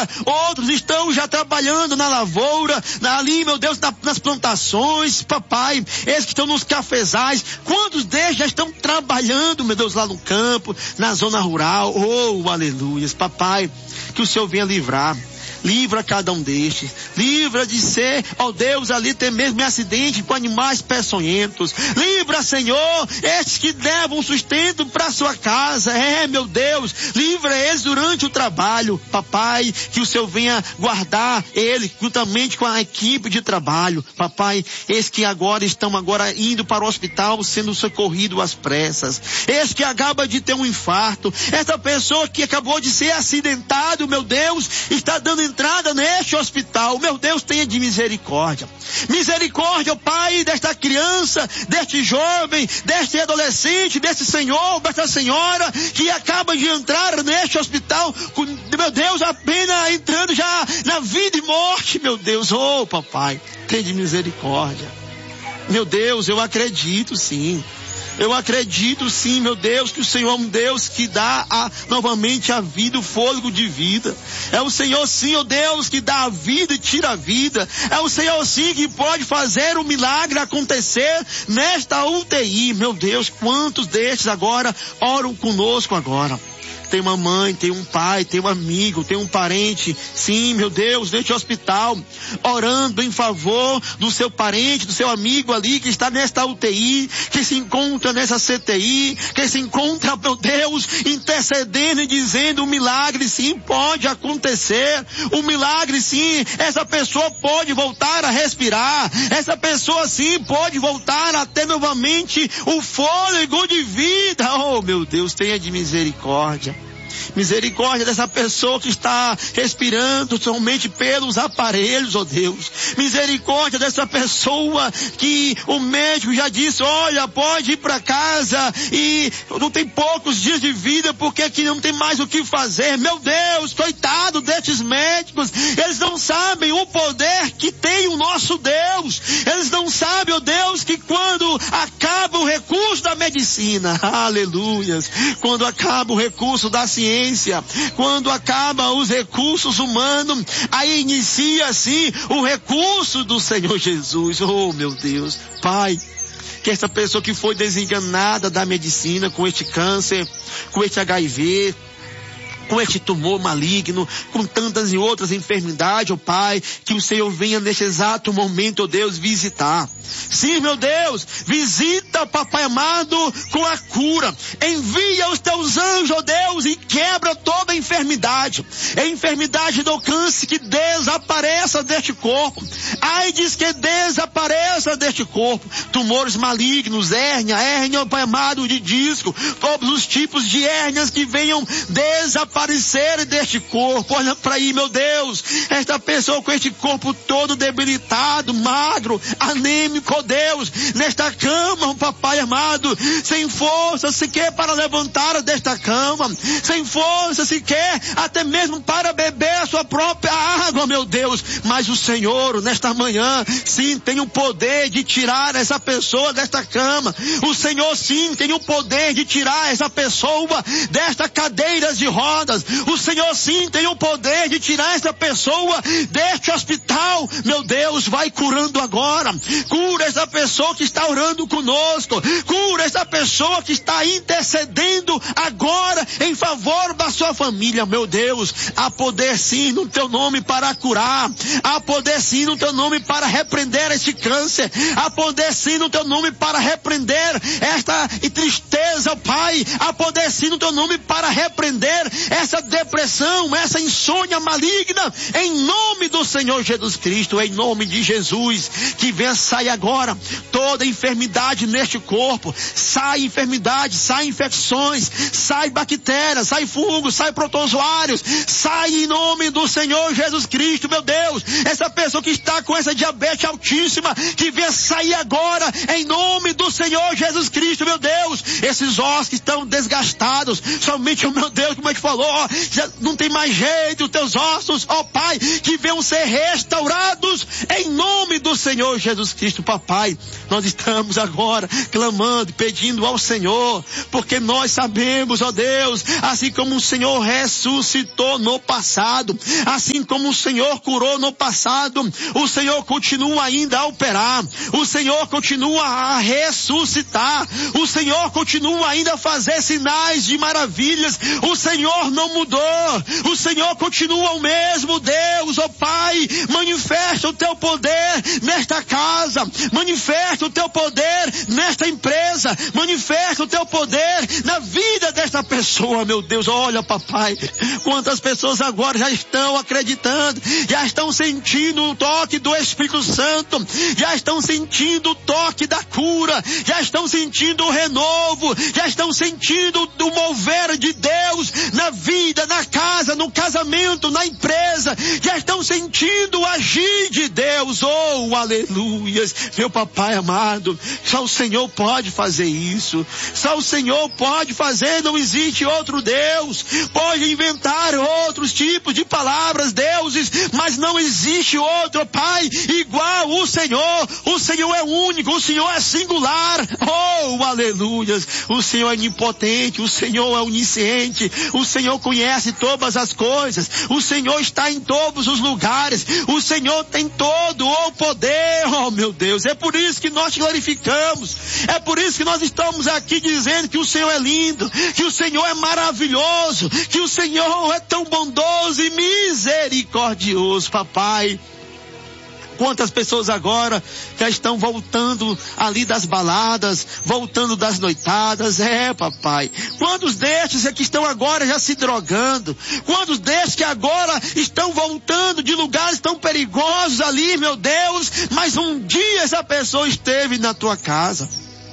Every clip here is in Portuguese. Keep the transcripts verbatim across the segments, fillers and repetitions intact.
agora, outros estão já trabalhando na lavoura, na, ali, meu Deus, na, nas plantações, papai, esses que estão nos cafezais, quantos deles já estão trabalhando, meu Deus, lá no campo, na zona rural, oh, aleluias, papai, que o Senhor venha livrar. Livra cada um destes. Livra de ser, ó Deus, ali ter mesmo em acidente com animais peçonhentos. Livra, Senhor, estes que levam sustento para sua casa. É, meu Deus, livra eles durante o trabalho. Papai, que o Senhor venha guardar ele juntamente com a equipe de trabalho. Papai, esses que agora estão agora indo para o hospital sendo socorridos às pressas. Esse que acaba de ter um infarto. Essa pessoa que acabou de ser acidentado, meu Deus, está dando entrada neste hospital. Meu Deus, tenha de misericórdia. Misericórdia, Pai, desta criança, deste jovem, deste adolescente, deste senhor, desta senhora que acaba de entrar neste hospital, com, meu Deus, apenas entrando já na vida e morte, meu Deus. Oh, papai, tenha de misericórdia. Meu Deus, eu acredito sim. Eu acredito sim, meu Deus, que o Senhor é um Deus que dá a, novamente a vida, o fôlego de vida. É o Senhor sim, ó Deus, que dá a vida e tira a vida. É o Senhor sim que pode fazer o milagre acontecer nesta U T I. Meu Deus, quantos destes agora oram conosco agora? Tem uma mãe, tem um pai, tem um amigo, tem um parente, sim, meu Deus, neste hospital, orando em favor do seu parente, do seu amigo ali que está nesta U T I, que se encontra nessa C T I, que se encontra, meu Deus, intercedendo e dizendo o milagre sim pode acontecer, o milagre sim, essa pessoa pode voltar a respirar, essa pessoa sim pode voltar a ter novamente o fôlego de vida. Oh, meu Deus, tenha de misericórdia. Misericórdia dessa pessoa que está respirando somente pelos aparelhos, ó oh Deus. Misericórdia dessa pessoa que o médico já disse, olha, pode ir para casa e não tem poucos dias de vida porque aqui não tem mais o que fazer. Meu Deus, coitado destes médicos, eles não sabem o poder que tem o nosso Deus. Eles não sabem, ó oh Deus, que quando acaba o recurso da medicina, aleluias, quando acaba o recurso da ciência, quando acaba os recursos humanos, aí inicia assim o recurso do Senhor Jesus. Oh, meu Deus, Pai, que essa pessoa que foi desenganada da medicina com este câncer, com este H I V, com este tumor maligno, com tantas e outras enfermidades, ó oh Pai, que o Senhor venha neste exato momento, ó oh Deus, visitar. Sim, meu Deus, visita, papai amado, com a cura. Envia os teus anjos, ó oh Deus, e quebra toda a enfermidade. A enfermidade do câncer que desapareça deste corpo. AIDS que desapareça deste corpo. Tumores malignos, hérnia, hérnia, pai amado, de disco, todos os tipos de hérnias que venham desaparecer deste corpo. Olha para aí, meu Deus, esta pessoa com este corpo todo debilitado, magro, anêmico, ó Deus, nesta cama, papai amado, sem força sequer para levantar desta cama, sem força sequer até mesmo para beber a sua própria água, meu Deus, mas o Senhor, nesta manhã, sim, tem o poder de tirar essa pessoa desta cama. O Senhor, sim, tem o poder de tirar essa pessoa desta cadeira de rodas. O Senhor, sim, tem o poder de tirar essa pessoa deste hospital. Meu Deus, vai curando agora. Cura essa pessoa que está orando conosco. Cura essa pessoa que está intercedendo agora em favor da sua família. Meu Deus, há poder sim no teu nome para curar. Há poder sim no teu nome para repreender este câncer. Há poder sim no teu nome para repreender esta tristeza, Pai. Há poder sim no teu nome para repreender essa depressão, essa insônia maligna. Em nome do Senhor Jesus Cristo, em nome de Jesus, que venha sair agora toda enfermidade neste corpo. Sai enfermidade, sai infecções, sai bactérias, sai fungos, sai protozoários. Sai em nome do Senhor Jesus Cristo, meu Deus. Essa pessoa que está com essa diabetes altíssima, que venha sair agora em nome do Senhor Jesus Cristo, meu Deus. Esses ossos que estão desgastados, somente o meu Deus, como a gente falou, Senhor, já não tem mais jeito, os teus ossos, ó Pai, que venham ser restaurados em nome do Senhor Jesus Cristo, papai. Nós estamos agora clamando, pedindo ao Senhor, porque nós sabemos, ó Deus, assim como o Senhor ressuscitou no passado, assim como o Senhor curou no passado, o Senhor continua ainda a operar, o Senhor continua a ressuscitar, o Senhor continua ainda a fazer sinais de maravilhas, o Senhor não mudou, o Senhor continua o mesmo Deus, ó Pai. Manifesta o teu poder nesta casa, manifesta o teu poder nesta empresa, manifesta o teu poder na vida desta pessoa, meu Deus. Olha, papai, quantas pessoas agora já estão acreditando, já estão sentindo o toque do Espírito Santo, já estão sentindo o toque da cura, já estão sentindo o renovo, já estão sentindo o mover de Deus na vida, na casa, no casamento, na empresa, já estão sentindo o agir de Deus. Oh, aleluias, meu papai amado, só o Senhor pode fazer isso, só o Senhor pode fazer, não existe outro Deus. Pode inventar outros tipos de palavras, deuses, mas não existe outro, Pai, igual o Senhor. O Senhor é único, o Senhor é singular. Oh, aleluias, o Senhor é onipotente, o Senhor é onisciente, o Senhor conhece todas as coisas, o Senhor está em todos os lugares, o Senhor tem todo o poder. Oh, meu Deus, é por isso que nós te glorificamos, é por isso que nós estamos aqui dizendo que o Senhor é lindo, que o Senhor é maravilhoso, que o Senhor é tão bondoso e misericordioso, papai. Quantas pessoas agora já estão voltando ali das baladas, voltando das noitadas, é, papai. Quantos destes é que estão agora já se drogando? Quantos destes que agora estão voltando de lugares tão perigosos ali, meu Deus, mas um dia essa pessoa esteve na tua casa.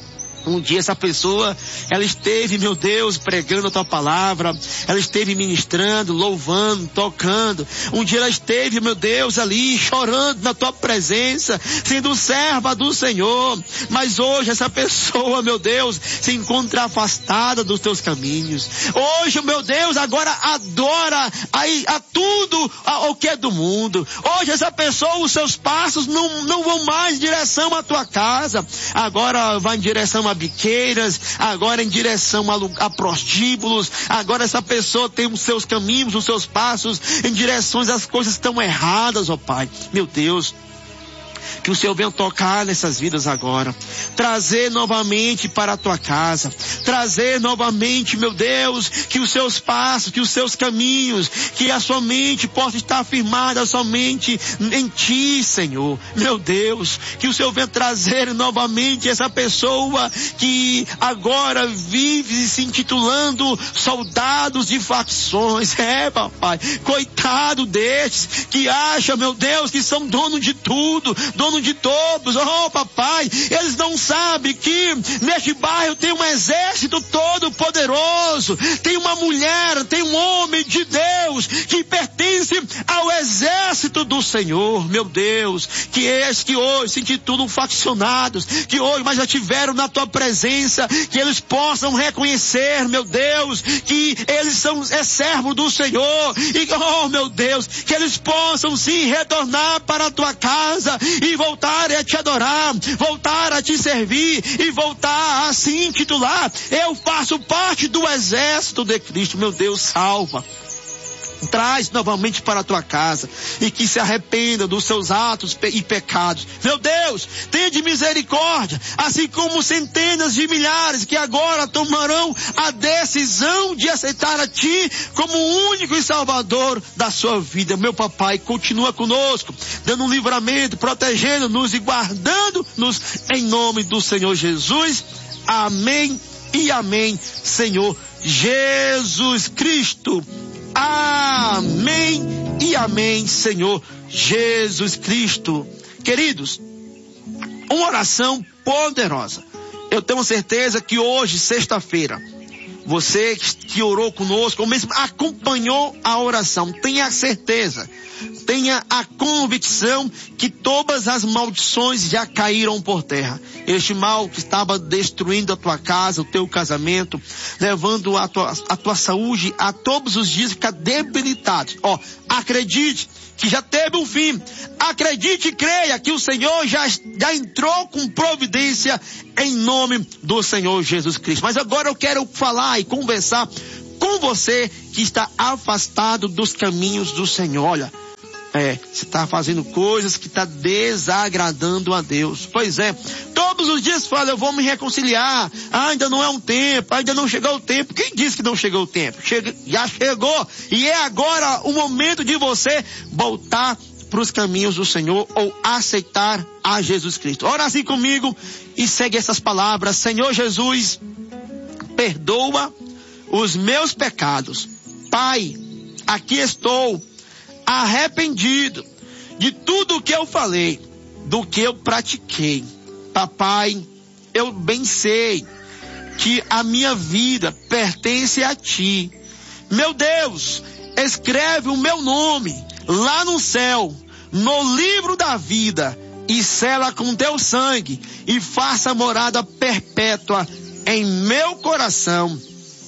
Um dia essa pessoa, ela esteve, meu Deus, pregando a tua palavra, ela esteve ministrando, louvando, tocando. Um dia ela esteve, meu Deus, ali chorando na tua presença, sendo serva do Senhor. Mas hoje essa pessoa, meu Deus, se encontra afastada dos teus caminhos. Hoje, meu Deus, agora adora a, a tudo o que é do mundo. Hoje essa pessoa, os seus passos não, não vão mais em direção à tua casa. Agora vai em direção a biqueiras, agora em direção a, a prostíbulos. Agora essa pessoa tem os seus caminhos, os seus passos em direções às coisas tão erradas, ó Pai. Meu Deus, que o Senhor venha tocar nessas vidas agora, trazer novamente para a tua casa, trazer novamente, meu Deus, que os seus passos, que os seus caminhos, que a sua mente possa estar firmada somente em ti, Senhor. Meu Deus, que o Senhor venha trazer novamente essa pessoa que agora vive se intitulando soldados de facções. É, papai, coitado destes que acham, meu Deus, que são dono de tudo, dono de todos. Oh, papai, eles não sabem que neste bairro tem um exército todo poderoso, tem uma mulher, tem um homem de Deus que pertence ao exército do Senhor. Meu Deus, que estes que hoje se intitulam faccionados, que hoje mas já tiveram na tua presença, que eles possam reconhecer, meu Deus, que eles são é servo do Senhor, e oh, meu Deus, que eles possam sim retornar para a tua casa e voltar a te adorar, voltar a te servir e voltar a se intitular: eu faço parte do exército de Cristo. Meu Deus, salva, traz novamente para a tua casa e que se arrependa dos seus atos e pecados. Meu Deus, tenha de misericórdia, assim como centenas de milhares que agora tomarão a decisão de aceitar a ti como o único e salvador da sua vida. Meu papai, continua conosco, dando um livramento, protegendo-nos e guardando-nos em nome do Senhor Jesus. Amém e amém, Senhor Jesus Cristo. Amém e amém, Senhor Jesus Cristo. Queridos, uma oração poderosa. Eu tenho certeza que hoje, sexta-feira, você que orou conosco, ou mesmo acompanhou a oração, tenha certeza, tenha a convicção que todas as maldições já caíram por terra. Este mal que estava destruindo a tua casa, o teu casamento, levando a tua, a tua saúde a todos os dias ficar debilitado. Ó, acredite que já teve um fim. Acredite e creia que o Senhor já, já entrou com providência em nome do Senhor Jesus Cristo. Mas agora eu quero falar e conversar com você que está afastado dos caminhos do Senhor. Olha, é, você está fazendo coisas que está desagradando a Deus. Pois é, todos os dias fala, eu vou me reconciliar, ah, ainda não é um tempo, ainda não chegou o tempo. Quem disse que não chegou o tempo? Chega, já chegou, e é agora o momento de você voltar para os caminhos do Senhor ou aceitar a Jesus Cristo. Ora assim comigo e segue essas palavras: Senhor Jesus, perdoa os meus pecados. Pai, aqui estou arrependido de tudo o que eu falei, do que eu pratiquei. Papai, eu bem sei que a minha vida pertence a Ti. Meu Deus, escreve o meu nome lá no céu, no livro da vida, e sela com Teu sangue, e faça morada perpétua em meu coração.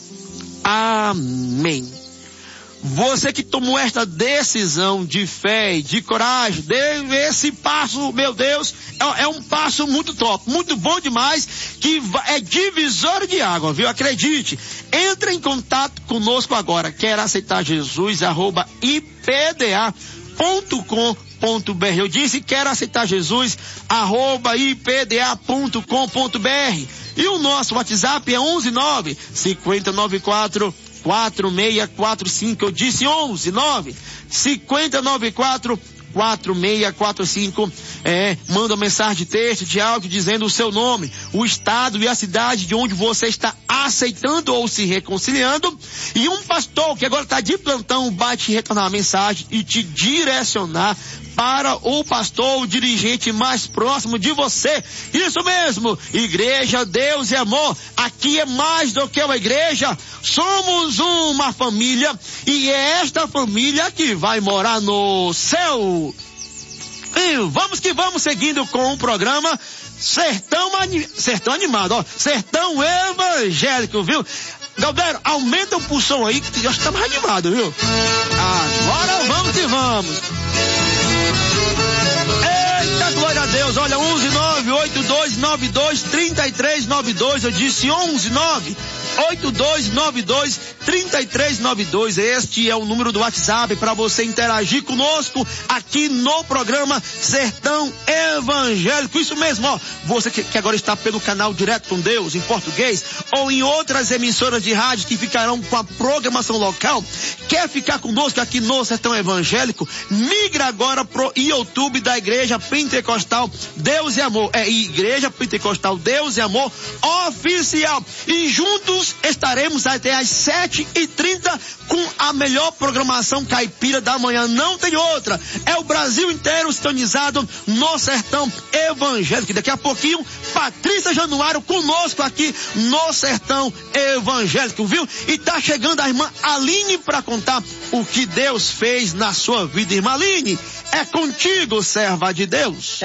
Amém. Você que tomou esta decisão de fé e de coragem, dê esse passo, meu Deus, é, é um passo muito top, muito bom demais, que é divisor de água, viu? Acredite. Entre em contato conosco agora. Quer aceitar Jesus? Arroba I P D A ponto com ponto B R. Eu disse quer aceitar Jesus? Arroba I P D A ponto com ponto B R. E o nosso WhatsApp é onze nove cinco nove quatro quatro seis quatro cinco. Eu disse onze nove cinco nove quatro quatro seis quatro cinco. É, manda mensagem de texto, de áudio, dizendo o seu nome, o estado e a cidade de onde você está aceitando ou se reconciliando. E um pastor que agora está de plantão vai te retornar a mensagem e te direcionar para o pastor, o dirigente mais próximo de você. Isso mesmo, Igreja Deus e Amor, aqui é mais do que uma igreja, somos uma família, e é esta família que vai morar no céu. E vamos que vamos, seguindo com o programa Sertão, Ani... Sertão Animado, ó, Sertão Evangélico, viu? Galera, aumenta o pulsão aí, que já está mais animado, viu? Agora vamos que vamos. Eita, glória a Deus. Olha, onze nove oito dois nove dois três três nove dois. Eu disse onze nove oito dois nove dois três três nove dois. Este é o número do WhatsApp para você interagir conosco aqui no programa Sertão Evangélico. Isso mesmo, ó. Você que, que agora está pelo canal Direto com Deus em português ou em outras emissoras de rádio que ficarão com a programação local, quer ficar conosco aqui no Sertão Evangélico? Migra agora pro YouTube da Igreja Pentecostal Deus e Amor. É Igreja Pentecostal Deus e Amor Oficial. E juntos estaremos até às sete e trinta com a melhor programação caipira da manhã. Não tem outra. É o Brasil inteiro sintonizado no Sertão Evangélico. Daqui a pouquinho, Patrícia Januário conosco aqui no Sertão Evangélico, viu? E tá chegando a irmã Aline para contar o que Deus fez na sua vida. Irmã Aline, é contigo, serva de Deus.